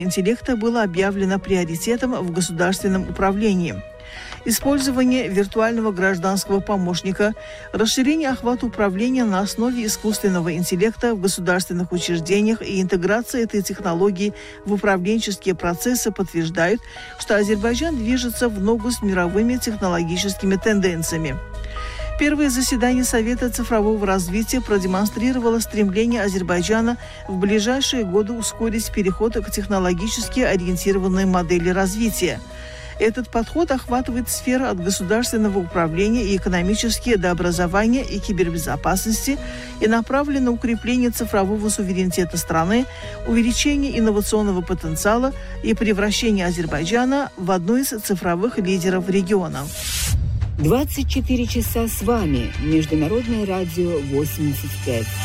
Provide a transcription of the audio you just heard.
интеллекта было объявлено приоритетом в государственном управлении. Использование виртуального гражданского помощника, расширение охвата управления на основе искусственного интеллекта в государственных учреждениях и интеграция этой технологии в управленческие процессы подтверждают, что Азербайджан движется в ногу с мировыми технологическими тенденциями. Первое заседание Совета цифрового развития продемонстрировало стремление Азербайджана в ближайшие годы ускорить переход к технологически ориентированной модели развития. Этот подход охватывает сферы от государственного управления и экономические до образования и кибербезопасности и направлен на укрепление цифрового суверенитета страны, увеличение инновационного потенциала и превращение Азербайджана в одну из цифровых лидеров региона. 24 часа с вами. Международное радио 85.